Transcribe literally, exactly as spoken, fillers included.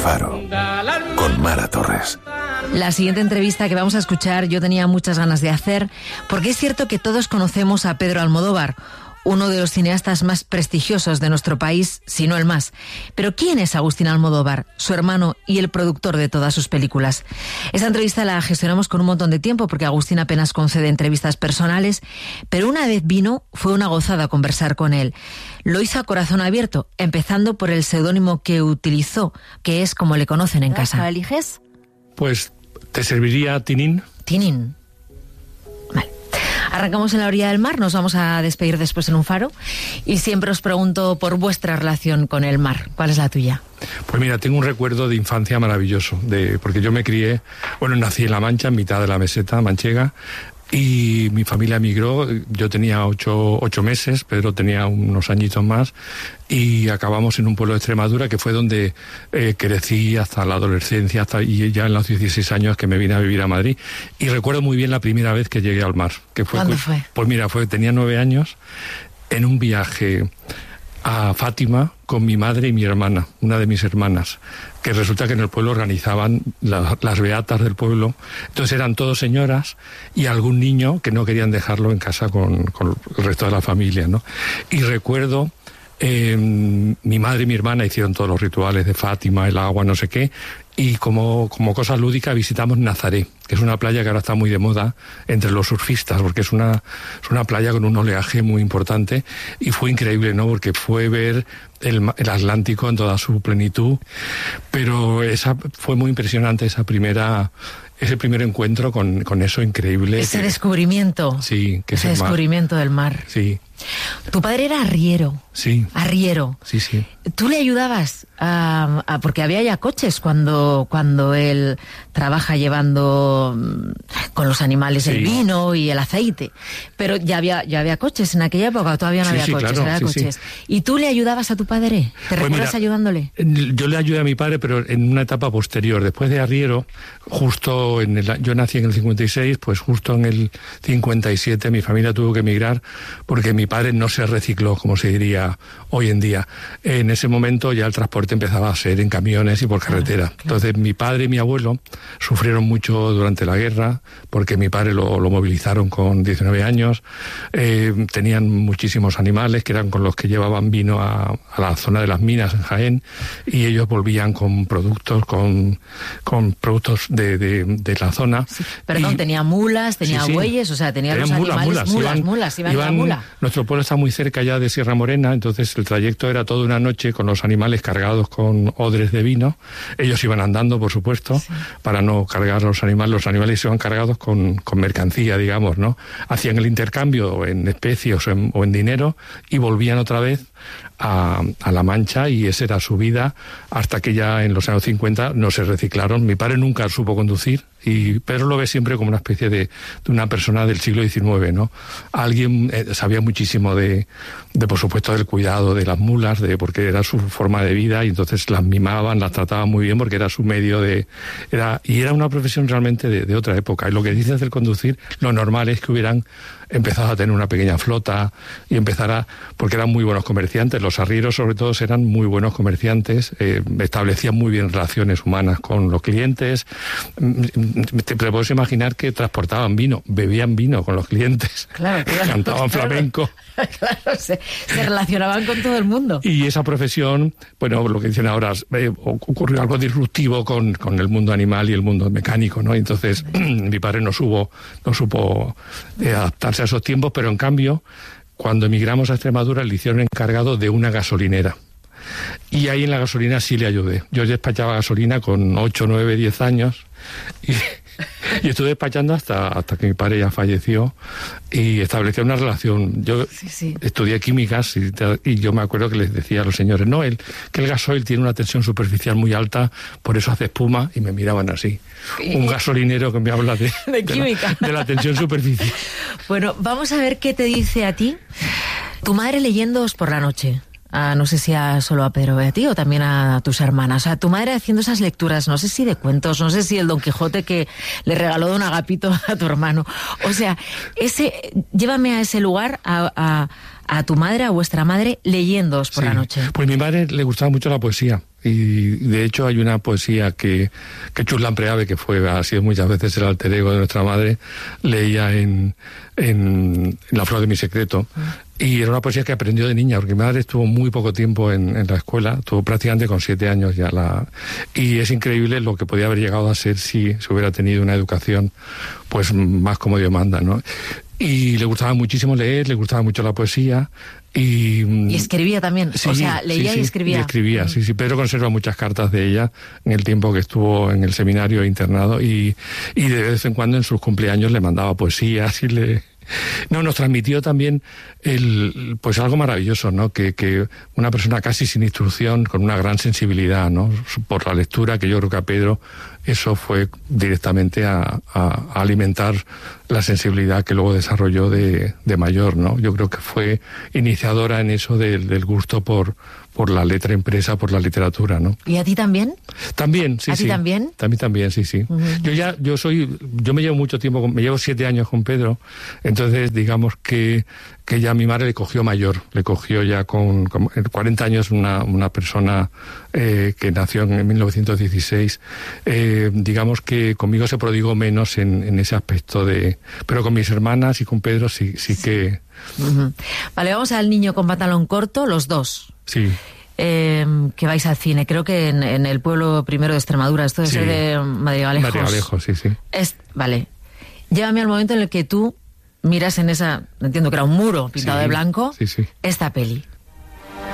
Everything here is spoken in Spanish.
Faro, con Mara Torres. La siguiente entrevista que vamos a escuchar yo tenía muchas ganas de hacer, porque es cierto que todos conocemos a Pedro Almodóvar, uno de los cineastas más prestigiosos de nuestro país, si no el más. Pero ¿quién es Agustín Almodóvar, su hermano y el productor de todas sus películas? Esta entrevista la gestionamos con un montón de tiempo, porque Agustín apenas concede entrevistas personales, pero una vez vino, fue una gozada conversar con él. Lo hizo a corazón abierto, empezando por el seudónimo que utilizó, que es como le conocen en casa. ¿Lo eliges? Pues, ¿te serviría Tinín? Tinín. Vale. Arrancamos en la orilla del mar, nos vamos a despedir después en un faro, y siempre os pregunto por vuestra relación con el mar. ¿Cuál es la tuya? Pues mira, tengo un recuerdo de infancia maravilloso, de porque yo me crié, bueno, nací en La Mancha, en mitad de la meseta manchega, y mi familia emigró. Yo tenía ocho, ocho meses, Pedro tenía unos añitos más, y acabamos en un pueblo de Extremadura, que fue donde eh, crecí hasta la adolescencia, hasta y ya en los dieciséis años que me vine a vivir a Madrid. Y recuerdo muy bien la primera vez que llegué al mar. Que fue, ¿Cuándo fue? Pues mira, fue, tenía nueve años, en un viaje a Fátima con mi madre y mi hermana, una de mis hermanas, que resulta que en el pueblo organizaban la, las beatas del pueblo. Entonces eran todos señoras y algún niño que no querían dejarlo en casa con, con el resto de la familia, ¿no? Y recuerdo, eh, mi madre y mi hermana hicieron todos los rituales de Fátima, el agua, no sé qué, y como, como cosa lúdica visitamos Nazaré, que es una playa que ahora está muy de moda entre los surfistas, porque es una, es una playa con un oleaje muy importante, y fue increíble, ¿no? Porque fue ver el, el Atlántico en toda su plenitud, pero esa fue muy impresionante, esa primera, ese primer encuentro con, con eso increíble. Ese que, descubrimiento. Sí, que ese es el descubrimiento mar. del mar. Sí. Tu padre era arriero. Sí. Arriero. Sí, sí. ¿Tú le ayudabas a, a porque había ya coches cuando cuando él trabaja llevando con los animales sí. el vino y el aceite? Pero ya había ya había coches en aquella época, todavía no sí, había sí, coches, claro, había sí, coches. Sí. ¿Y tú le ayudabas a tu padre? ¿Te pues recuerdas mira, ayudándole? Yo le ayudé a mi padre, pero en una etapa posterior. Después de arriero, justo en el, yo nací en el cincuenta y seis, pues justo en el cincuenta y siete mi familia tuvo que emigrar porque mi padre no se recicló, como se diría hoy en día. En ese momento ya el transporte empezaba a ser en camiones y por carretera. Claro, claro. Entonces mi padre y mi abuelo sufrieron mucho durante la guerra, porque mi padre lo, lo movilizaron con diecinueve años. Eh, tenían muchísimos animales que eran con los que llevaban vino a, a la zona de las minas en Jaén, y ellos volvían con productos, con, con productos de, de, de la zona. Sí, perdón, y, tenía mulas, tenía sí, sí. bueyes, o sea, tenía los mulas, animales, mulas, mulas, iban, mulas, iban, iban la mula. Nuestro pueblo está muy cerca ya de Sierra Morena, entonces el trayecto era toda una noche con los animales cargados con odres de vino. Ellos iban andando, por supuesto, sí. para no cargar los animales. Los animales iban cargados con, con mercancía, digamos, ¿no? Hacían el intercambio en especies o en, o en dinero y volvían otra vez a, a La Mancha, y esa era su vida hasta que ya en los años cincuenta no se reciclaron. Mi padre nunca supo conducir, y Pedro lo ve siempre como una especie de, de una persona del siglo diecinueve, ¿no? Alguien eh, sabía muchísimo de, de, por supuesto, del cuidado de las mulas, de porque era su forma de vida, y entonces las mimaban, las trataban muy bien porque era su medio de... era y era una profesión realmente de, de otra época. Y lo que dices del conducir, lo normal es que hubieran empezado a tener una pequeña flota y empezar a... porque eran muy buenos comerciantes. Los arrieros, sobre todo, eran muy buenos comerciantes, eh, establecían muy bien relaciones humanas con los clientes. Te puedes imaginar que transportaban vino, bebían vino con los clientes, claro, claro, cantaban claro, flamenco. Claro, se, se relacionaban con todo el mundo. Y esa profesión, bueno, lo que dicen ahora, eh, ocurrió algo disruptivo con, con el mundo animal y el mundo mecánico, ¿no? Entonces, mi padre no, supo, no supo eh, adaptarse a esos tiempos, pero en cambio, cuando emigramos a Extremadura, le hicieron encargado de una gasolinera. Y ahí en la gasolina sí le ayudé. Yo despachaba gasolina con ocho, nueve, diez años, y, y estuve despachando hasta, hasta que mi padre ya falleció, y establecí una relación. Yo sí, sí. estudié químicas, y, y yo me acuerdo que les decía a los señores, no, el, que el gasoil tiene una tensión superficial muy alta, por eso hace espuma, y me miraban así. ¿Y? Un gasolinero que me habla de, de, de química. La, de la tensión superficial. Bueno, vamos a ver qué te dice a ti tu madre leyéndoos por la noche. a, no sé si a, solo a Pedro y a ti o también a tus hermanas. O sea, tu madre haciendo esas lecturas, no sé si de cuentos, no sé si el Don Quijote que le regaló Don Agapito a tu hermano. O sea, ese, llévame a ese lugar, a, a, a tu madre, a vuestra madre, leyéndoos por sí. la noche. Pues mi madre le gustaba mucho la poesía. Y de hecho hay una poesía que, que Chuslan Preave, que fue, ha sido muchas veces el alter ego de nuestra madre, leía en, en, en La flor de mi secreto. Y era una poesía que aprendió de niña, porque mi madre estuvo muy poco tiempo en, en la escuela, estuvo prácticamente con siete años ya. La, y es increíble lo que podía haber llegado a ser si se hubiera tenido una educación pues más como Dios manda, ¿no? Y le gustaba muchísimo leer, le gustaba mucho la poesía. Y, y escribía también, sí, o sea, leía sí, sí, y escribía. Y escribía, sí, sí. Pedro conserva muchas cartas de ella en el tiempo que estuvo en el seminario internado y, y de vez en cuando en sus cumpleaños le mandaba poesías y le... No, nos transmitió también el, pues algo maravilloso, ¿no? Que, que una persona casi sin instrucción, con una gran sensibilidad, ¿no? Por la lectura, que yo creo que a Pedro eso fue directamente a, a, a alimentar la sensibilidad que luego desarrolló de, de mayor, ¿no? Yo creo que fue iniciadora en eso del, del gusto por, por la letra impresa, por la literatura, ¿no? ¿Y a ti también? También, sí, ¿A sí. ti también? También, también, sí, sí. Uh-huh. Yo ya, yo soy, yo me llevo mucho tiempo, me llevo siete años con Pedro, entonces digamos que, que ya mi madre le cogió mayor, le cogió ya con, con cuarenta años una, una persona eh, que nació en mil novecientos dieciséis, eh, digamos que conmigo se prodigó menos en, en ese aspecto de, pero con mis hermanas y con Pedro sí, sí, sí. que... Uh-huh. Vale, vamos al Niño con pantalón corto, los dos. Sí. Eh, que vais al cine, creo que en, en el pueblo primero de Extremadura, esto debe sí. ser de Madrigalejos. Madrigalejos, sí, sí. Es, vale, llévame al momento en el que tú miras en esa, entiendo que era un muro pintado sí, de blanco, sí, sí. esta peli.